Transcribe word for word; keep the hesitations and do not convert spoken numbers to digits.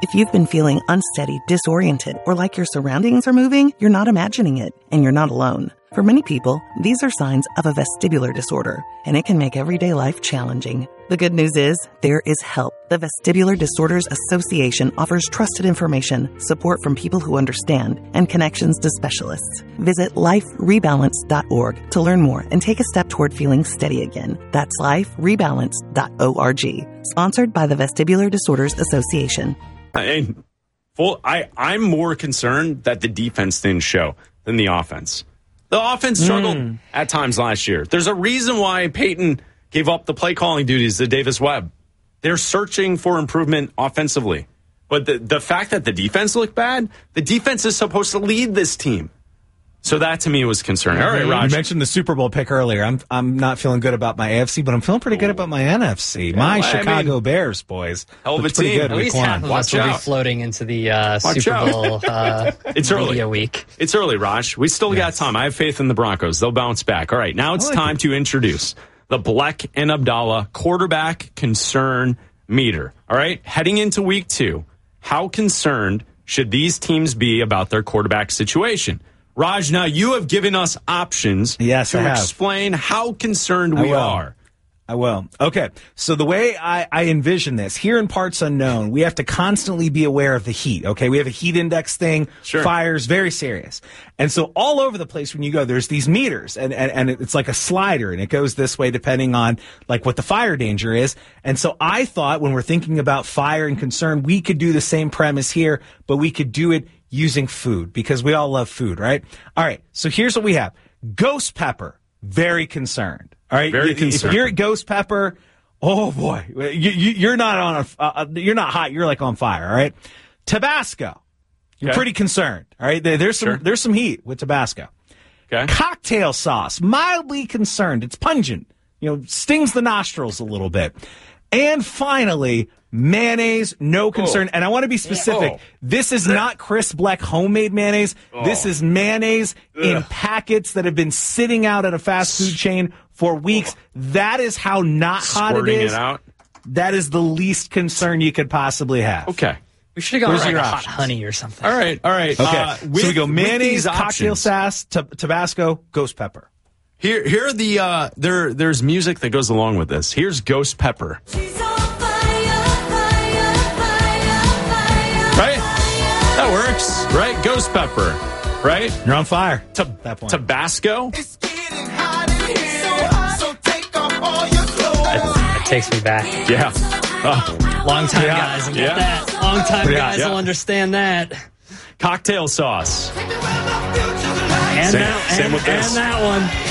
If you've been feeling unsteady, disoriented, or like your surroundings are moving, you're not imagining it, and you're not alone. For many people, these are signs of a vestibular disorder, and it can make everyday life challenging. The good news is, there is help. The Vestibular Disorders Association offers trusted information, support from people who understand, and connections to specialists. Visit life rebalance dot org to learn more and take a step toward feeling steady again. That's life rebalance dot org. Sponsored by the Vestibular Disorders Association. I, full, I, I'm more concerned that the defense didn't show than the offense. The offense struggled mm. at times last year. There's a reason why Peyton gave up the play calling duties to Davis Webb. They're searching for improvement offensively. But the, the fact that the defense looked bad, the defense is supposed to lead this team. So that to me was concerning. All right, Raj. You mentioned the Super Bowl pick earlier. I'm I'm not feeling good about my A F C, but I'm feeling pretty good about my N F C. Yeah, my well, Chicago I mean, Bears, boys. Hell of a team. Good At least half of us will be floating into the uh, Super Bowl uh, it's early. media week. It's early, Raj. We still yes. got time. I have faith in the Broncos. They'll bounce back. All right, now it's like time it. to introduce the Bleck and Abdallah quarterback concern meter. All right, heading into week two, how concerned should these teams be about their quarterback situation? Raj, now you have given us options yes, to I have. explain how concerned we are. I will. Okay, so the way I, I envision this, here in Parts Unknown, we have to constantly be aware of the heat, okay? We have a heat index thing. Sure. Fire's very serious. And so all over the place when you go, there's these meters, and, and, and it's like a slider, and it goes this way depending on like what the fire danger is. And so I thought when we're thinking about fire and concern, we could do the same premise here, but we could do it using food, because we all love food, right? All right, so here's what we have. Ghost pepper, very concerned. All right, very concerned. If you're at Ghost Pepper, oh boy, you, you, you're not on a, uh, you're not hot. You're like on fire. All right, Tabasco, you're okay. pretty concerned. All right, there, there's some sure. there's some heat with Tabasco. Okay, cocktail sauce, mildly concerned. It's pungent. You know, stings the nostrils a little bit. And finally, mayonnaise, no concern. Oh. And I want to be specific. Oh. This is not Chris Bleck homemade mayonnaise. Oh. This is mayonnaise Ugh. in packets that have been sitting out at a fast food chain for weeks. Oh. That is how not hot Squirting it is. It out. That is the least concern you could possibly have. Okay. We should have gone Where's like hot honey or something. All right, all right. Okay, uh, so we go mayonnaise, cocktail options. sauce, t- Tabasco, Ghost Pepper. Here, here are the uh, there. There's music that goes along with this. Here's Ghost Pepper. She's on fire, fire, fire, fire, right? That works, right? Ghost Pepper, right? You're on fire. Ta- that point. Tabasco. It's getting hot in here, so hot, so take off all your clothes. That, that takes me back. Yeah. Oh. Long time yeah. guys will get yeah. that. Long time yeah. guys yeah. will understand that. Cocktail sauce. And, same, that, same and, with this. and that one.